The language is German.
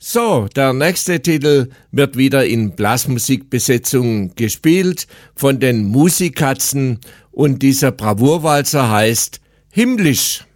So, der nächste Titel wird wieder in Blasmusikbesetzung gespielt von den Musikatzen und dieser Bravourwalzer heißt Himmlisch.